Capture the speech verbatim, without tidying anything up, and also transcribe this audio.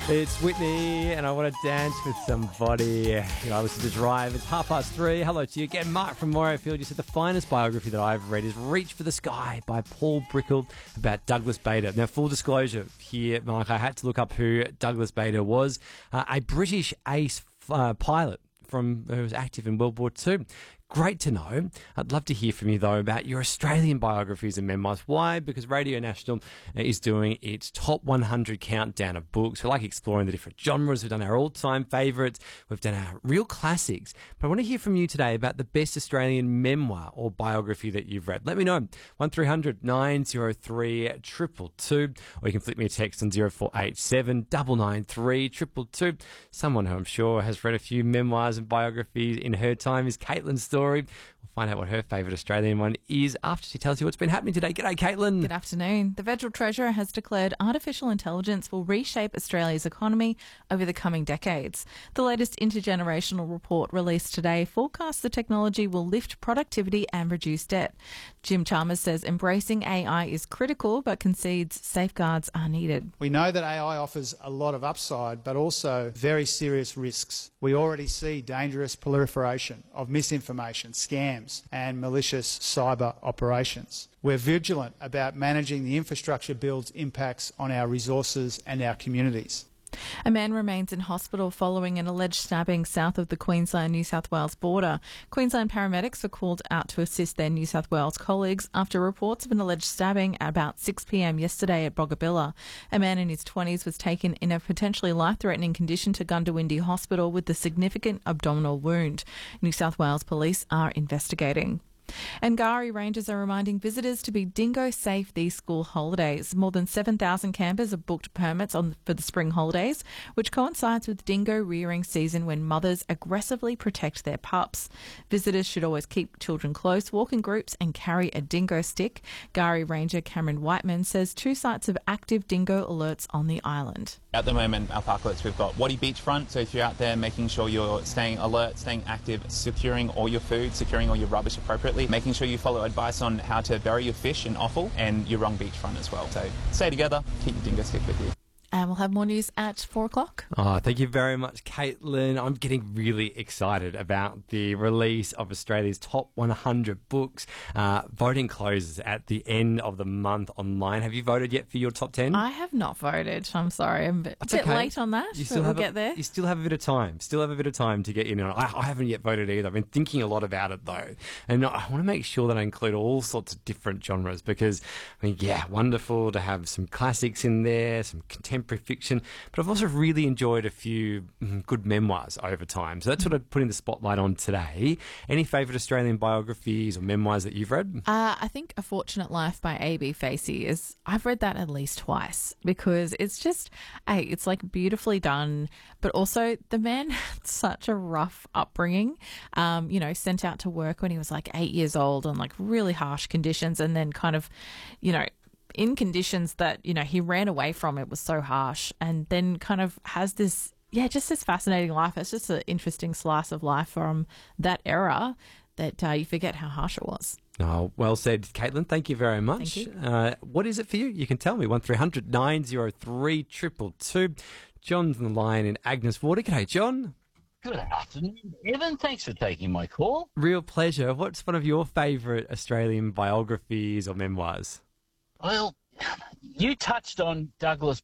It's Whitney, and I want to dance with somebody. You know, I listen to Drive. It's half past three. Hello to you again. Mark from Morayfield. You said the finest biography that I've read is Reach for the Sky by Paul Brickell about Douglas Bader. Now, full disclosure here, Mark, I had to look up who Douglas Bader was. Uh, a British ace uh, pilot from who was active in World War Two. Great to know. I'd love to hear from you, though, about your Australian biographies and memoirs. Why? Because Radio National is doing its top one hundred countdown of books. We like exploring the different genres. We've done our all-time favourites. We've done our real classics. But I want to hear from you today about the best Australian memoir or biography that you've read. Let me know. one three hundred nine oh three two two two, or you can flick me a text on zero four eight seven nine nine three two two two. Someone who I'm sure has read a few memoirs and biographies in her time is Caitlin Story. We'll find out what her favourite Australian one is after she tells you what's been happening today. G'day, Caitlin. Good afternoon. The Federal Treasurer has declared artificial intelligence will reshape Australia's economy over the coming decades. The latest intergenerational report released today forecasts the technology will lift productivity and reduce debt. Jim Chalmers says embracing A I is critical but concedes safeguards are needed. We know that A I offers a lot of upside but also very serious risks. We already see dangerous proliferation of misinformation, scams and malicious cyber operations. We're vigilant about managing the infrastructure build's impacts on our resources and our communities. A man remains in hospital following an alleged stabbing south of the Queensland-New South Wales border. Queensland paramedics were called out to assist their New South Wales colleagues after reports of an alleged stabbing at about six p.m. yesterday at Boggabilla. A man in his twenties was taken in a potentially life-threatening condition to Gundawindi Hospital with a significant abdominal wound. New South Wales police are investigating. And Ngari Rangers are reminding visitors to be dingo safe these school holidays. More than seven thousand campers have booked permits on for the spring holidays, which coincides with dingo rearing season when mothers aggressively protect their pups. Visitors should always keep children close, walk in groups and carry a dingo stick. Ngari Ranger Cameron Whiteman says two sites of active dingo alerts on the island. At the moment, our park alerts, we've got Waddy Beachfront, so if you're out there making sure you're staying alert, staying active, securing all your food, securing all your rubbish appropriately, making sure you follow advice on how to bury your fish in offal, and your wrong beachfront as well. So stay together, keep your dingo stick with you. And we'll have more news at four o'clock. Oh, thank you very much, Caitlin. I'm getting really excited about the release of Australia's top one hundred books. Uh, voting closes at the end of the month online. Have you voted yet for your top ten? I have not voted. I'm sorry. I'm a bit, a bit okay. late on that, you but still we'll have get a, there. You still have a bit of time. Still have a bit of time to get in on it. I, I haven't yet voted either. I've been thinking a lot about it, though. And I want to make sure that I include all sorts of different genres because, I mean, yeah, wonderful to have some classics in there, some contemporary fiction. But I've also really enjoyed a few good memoirs over time. So that's what I'd put in the spotlight on today. Any favourite Australian biographies or memoirs that you've read? Uh, I think A Fortunate Life by A B Facey is, I've read that at least twice because it's just, hey, it's like beautifully done, but also the man had such a rough upbringing, um, you know, sent out to work when he was like eight years old on like really harsh conditions and then kind of, you know, in conditions that, you know, he ran away from. It was so harsh, and then kind of has this, yeah, just this fascinating life. It's just an interesting slice of life from that era that uh, you forget how harsh it was. Oh, well said, Caitlin. Thank you very much. Thank you. Uh, what is it for you? You can tell me. one three hundred nine oh three two two two. John's on the line in Agnes Water. G'day, John. Good afternoon, Evan. Thanks for taking my call. Real pleasure. What's one of your favourite Australian biographies or memoirs? Well, you touched on Douglas